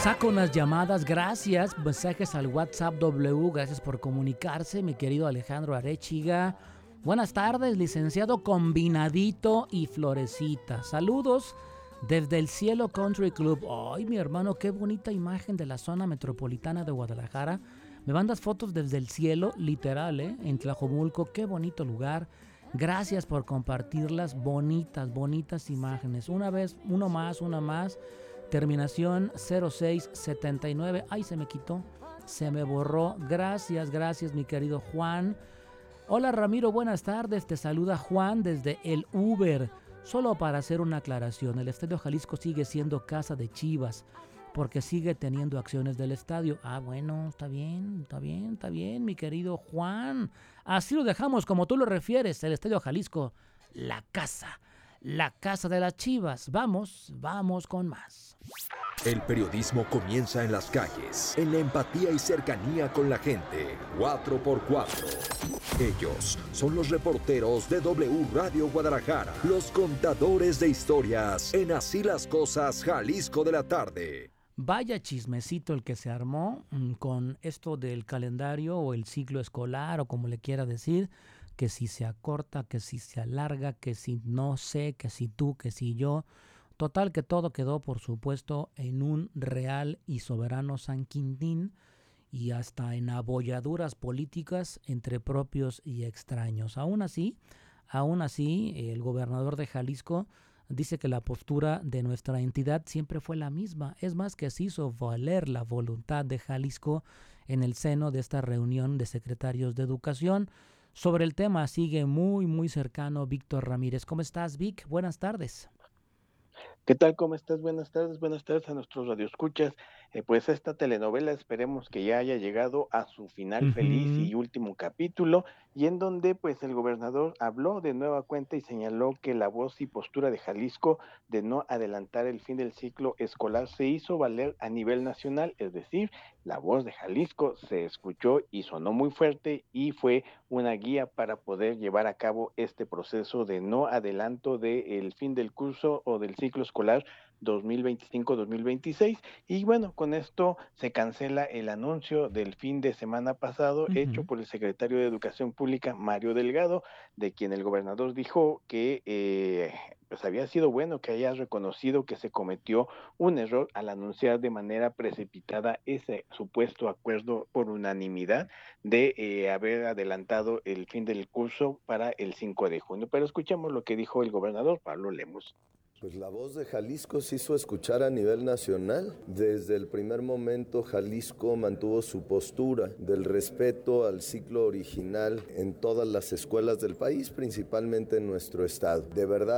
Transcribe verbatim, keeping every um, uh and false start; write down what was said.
Saco unas llamadas, gracias. Mensajes al WhatsApp W, gracias por comunicarse, mi querido Alejandro Arechiga. Buenas tardes, licenciado Combinadito y Florecita. Saludos desde el Cielo Country Club. Ay, mi hermano, qué bonita imagen de la zona metropolitana de Guadalajara. Me mandas fotos desde el cielo, literal, ¿eh? En Tlajomulco, qué bonito lugar. Gracias por compartirlas, bonitas, bonitas imágenes. Una vez, uno más, una más. Terminación cero seis setenta y nueve. Ay, se me quitó, se me borró. Gracias, gracias, mi querido Juan. Hola Ramiro, buenas tardes. Te saluda Juan desde el Uber. Solo para hacer una aclaración, el Estadio Jalisco sigue siendo casa de Chivas, porque sigue teniendo acciones del estadio. Ah, bueno, está bien, está bien, está bien, mi querido Juan. Así lo dejamos como tú lo refieres, el Estadio Jalisco, la casa, la casa de las Chivas. Vamos, vamos con más. El periodismo comienza en las calles, en la empatía y cercanía con la gente. cuatro por cuatro. Ellos son los reporteros de W Radio Guadalajara, los contadores de historias en Así las Cosas Jalisco de la tarde. Vaya chismecito el que se armó mmm, con esto del calendario o el ciclo escolar o como le quiera decir, que si se acorta, que si se alarga, que si no sé, que si tú, que si yo. Total que todo quedó, por supuesto, en un real y soberano San Quintín y hasta en abolladuras políticas entre propios y extraños. Aún así, aún así, el gobernador de Jalisco dice que la postura de nuestra entidad siempre fue la misma. Es más, que se hizo valer la voluntad de Jalisco en el seno de esta reunión de secretarios de educación. Sobre el tema sigue muy, muy cercano Víctor Ramírez. ¿Cómo estás, Vic? Buenas tardes. ¿Qué tal? ¿Cómo estás? Buenas tardes, buenas tardes a nuestros radioescuchas. Eh, pues esta telenovela esperemos que ya haya llegado a su final Uh-huh. feliz y último capítulo, y en donde pues el gobernador habló de nueva cuenta y señaló que la voz y postura de Jalisco de no adelantar el fin del ciclo escolar se hizo valer a nivel nacional, es decir, la voz de Jalisco se escuchó y sonó muy fuerte y fue una guía para poder llevar a cabo este proceso de no adelanto del fin del curso o del ciclo escolar dos mil veinticinco dos mil veintiséis. Y bueno, con esto se cancela el anuncio del fin de semana pasado, uh-huh, hecho por el secretario de Educación Pública, Mario Delgado, de quien el gobernador dijo que eh, pues había sido bueno que haya reconocido que se cometió un error al anunciar de manera precipitada ese supuesto acuerdo por unanimidad de eh, haber adelantado el fin del curso para el cinco de junio. Pero escuchemos lo que dijo el gobernador Pablo Lemus. Pues la voz de Jalisco se hizo escuchar a nivel nacional. Desde el primer momento Jalisco mantuvo su postura del respeto al ciclo original en todas las escuelas del país, principalmente en nuestro estado. De verdad